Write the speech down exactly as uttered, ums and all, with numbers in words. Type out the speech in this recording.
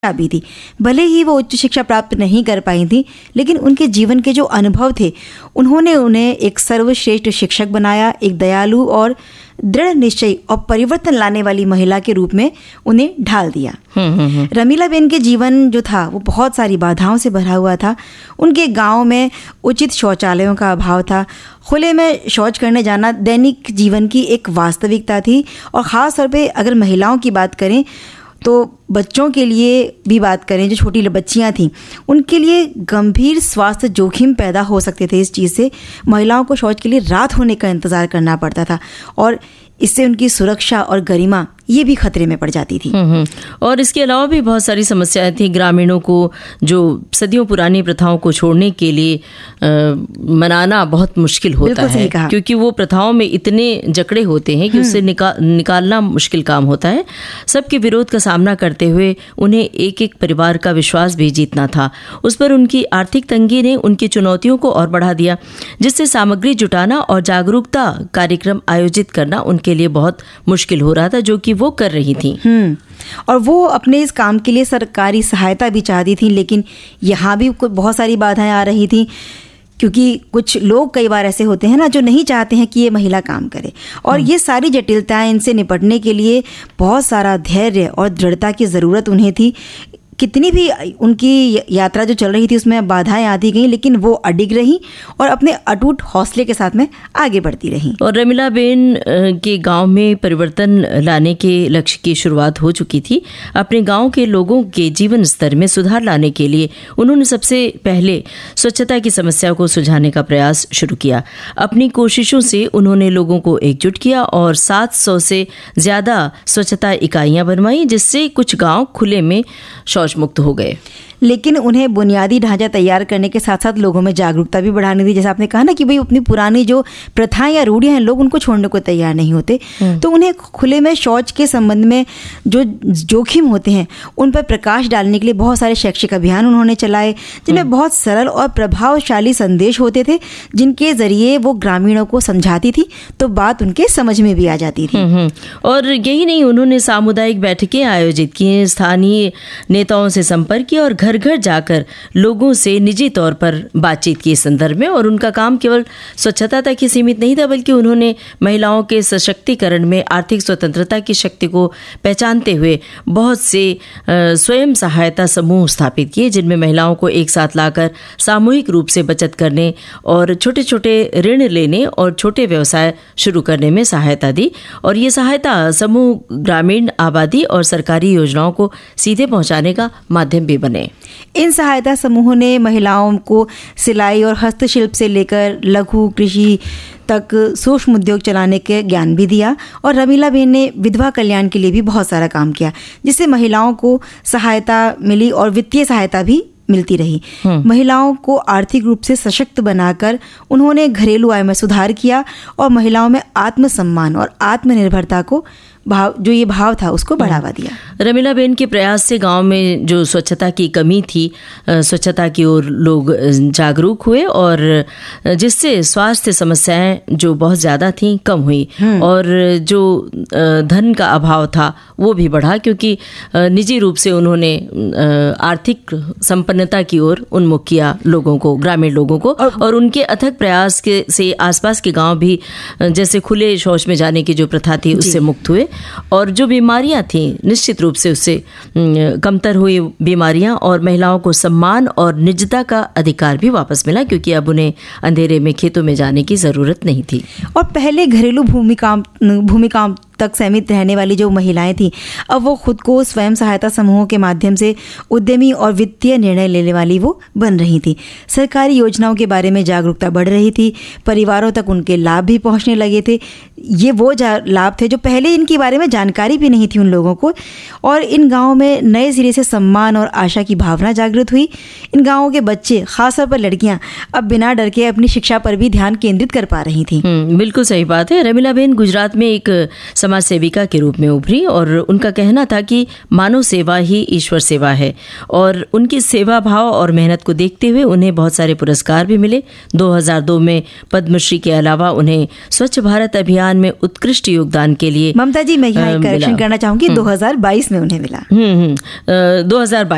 भी थी। भले ही वो उच्च शिक्षा प्राप्त नहीं कर पाई थी, लेकिन उनके जीवन के जो अनुभव थे उन्होंने उन्हें एक सर्वश्रेष्ठ शिक्षक बनाया, एक दयालु और दृढ़ निश्चय और परिवर्तन लाने वाली महिला के रूप में उन्हें ढाल दिया। रमीलाबेन के जीवन जो था वो बहुत सारी बाधाओं से भरा हुआ था। उनके गांव में उचित शौचालयों का अभाव था। खुले में शौच करने जाना दैनिक जीवन की एक वास्तविकता थी। और ख़ास तौर पे अगर महिलाओं की बात करें तो बच्चों के लिए भी बात करें, जो छोटी बच्चियां थीं, उनके लिए गंभीर स्वास्थ्य जोखिम पैदा हो सकते थे इस चीज़ से। महिलाओं को शौच के लिए रात होने का इंतज़ार करना पड़ता था और इससे उनकी सुरक्षा और गरिमा ये भी खतरे में पड़ जाती थी। और इसके अलावा भी बहुत सारी समस्याएं थी। ग्रामीणों को जो सदियों पुरानी प्रथाओं को छोड़ने के लिए आ, मनाना बहुत मुश्किल होता है, क्योंकि वो प्रथाओं में इतने जकड़े होते हैं कि उससे निका, निकालना मुश्किल काम होता है। सबके विरोध का सामना करते हुए उन्हें एक एक परिवार का विश्वास भी जीतना था। उस पर उनकी आर्थिक तंगी ने उनकी चुनौतियों को और बढ़ा दिया, जिससे सामग्री जुटाना और जागरूकता कार्यक्रम आयोजित करना उनके लिए बहुत मुश्किल हो रहा था, जो कि वो कर रही थी। हम्म और वो अपने इस काम के लिए सरकारी सहायता भी चाहती थी, लेकिन यहाँ भी बहुत सारी बाधाएं आ रही थी, क्योंकि कुछ लोग कई बार ऐसे होते हैं ना जो नहीं चाहते हैं कि ये महिला काम करे। और ये सारी जटिलताएं, इनसे निपटने के लिए बहुत सारा धैर्य और दृढ़ता की ज़रूरत उन्हें थी। कितनी भी उनकी यात्रा जो चल रही थी उसमें बाधाएं आती गईं, लेकिन वो अडिग रहीं और अपने अटूट हौसले के साथ में आगे बढ़ती रहीं। और रमीलाबेन के गांव में परिवर्तन लाने के लक्ष्य की शुरुआत हो चुकी थी। अपने गांव के लोगों के जीवन स्तर में सुधार लाने के लिए उन्होंने सबसे पहले स्वच्छता की समस्या को सुलझाने का प्रयास शुरू किया। अपनी कोशिशों से उन्होंने लोगों को एकजुट किया और सात सौ से ज़्यादा स्वच्छता इकाइयाँ बनवाई, जिससे कुछ गाँव खुले में शौच मुक्त हो गए। लेकिन उन्हें बुनियादी ढांचा तैयार करने के साथ साथ लोगों में जागरूकता भी बढ़ानी थी। जैसे आपने कहा ना कि भाई अपनी पुरानी जो प्रथाएं या रूढ़ियां हैं, लोग उनको छोड़ने को तैयार नहीं होते। तो उन्हें खुले में शौच के संबंध में जो जोखिम होते हैं उन पर प्रकाश डालने के लिए बहुत सारे शैक्षिक अभियान उन्होंने चलाए, जिनमें बहुत सरल और प्रभावशाली संदेश होते थे, जिनके जरिए वो ग्रामीणों को समझाती थी तो बात उनके समझ में भी आ जाती थी। और यही नहीं, उन्होंने सामुदायिक बैठकें आयोजित की, स्थानीय नेताओं से संपर्क किया और घर घर जाकर लोगों से निजी तौर पर बातचीत की इस संदर्भ में। और उनका काम केवल स्वच्छता तक ही सीमित नहीं था, बल्कि उन्होंने महिलाओं के सशक्तिकरण में आर्थिक स्वतंत्रता की शक्ति को पहचानते हुए बहुत से स्वयं सहायता समूह स्थापित किए, जिनमें महिलाओं को एक साथ लाकर सामूहिक रूप से बचत करने और छोटे छोटे ऋण लेने और छोटे व्यवसाय शुरू करने में सहायता दी। और ये सहायता समूह ग्रामीण आबादी और सरकारी योजनाओं को सीधे पहुंचाने का माध्यम भी बने। इन सहायता समूहों ने महिलाओं को सिलाई और हस्तशिल्प से लेकर लघु कृषि तक सूक्ष्म उद्योग चलाने के ज्ञान भी दिया। और रमीलाबेन ने विधवा कल्याण के लिए भी बहुत सारा काम किया, जिससे महिलाओं को सहायता मिली और वित्तीय सहायता भी मिलती रही। महिलाओं को आर्थिक रूप से सशक्त बनाकर उन्होंने घरेलू आय में सुधार किया और महिलाओं में आत्मसम्मान और आत्मनिर्भरता को भाव जो ये भाव था उसको बढ़ावा दिया। रमीलाबेन के प्रयास से गांव में जो स्वच्छता की कमी थी, स्वच्छता की ओर लोग जागरूक हुए और जिससे स्वास्थ्य समस्याएं जो बहुत ज़्यादा थीं कम हुई और जो धन का अभाव था वो भी बढ़ा, क्योंकि निजी रूप से उन्होंने आर्थिक संपन्नता की ओर उन्मुख किया लोगों को, ग्रामीण लोगों को। और उनके अथक प्रयास के से आसपास के गाँव भी जैसे खुले शौच में जाने की जो प्रथा थी उससे मुक्त हुए और जो बीमारियां थीं निश्चित रूप से उससे कमतर हुई बीमारियां, और महिलाओं को सम्मान और निजता का अधिकार भी वापस मिला, क्योंकि अब उन्हें अंधेरे में खेतों में जाने की ज़रूरत नहीं थी। और पहले घरेलू भूमिका भूमिका तक सीमित रहने वाली जो महिलाएं थीं, अब वो खुद को स्वयं सहायता समूहों के माध्यम से उद्यमी और वित्तीय निर्णय लेने वाली वो बन रही थी। सरकारी योजनाओं के बारे में जागरूकता बढ़ रही थी, परिवारों तक उनके लाभ भी पहुंचने लगे थे। ये वो लाभ थे जो पहले इनके बारे में जानकारी भी नहीं थी उन लोगों को। और इन गाँवों में नए सिरे से सम्मान और आशा की भावना जागृत हुई। इन गाँवों के बच्चे, खासतौर पर लड़कियां, अब बिना डर के अपनी शिक्षा पर भी ध्यान केंद्रित कर पा रही थी। बिल्कुल सही बात है। रमीलाबेन गुजरात में एक समाज सेविका के रूप में उभरी और उनका कहना था कि मानव सेवा ही ईश्वर सेवा है। और उनकी सेवा भाव और मेहनत को देखते हुए उन्हें बहुत सारे पुरस्कार भी मिले। दो हज़ार दो में पद्मश्री के अलावा उन्हें स्वच्छ भारत अभियान में उत्कृष्ट योगदान के लिए ममता जी मैं यहाँ करेक्शन करना चाहूंगी, दो हज़ार बाईस में उन्हें मिला। हम्म दो हज़ार बाईस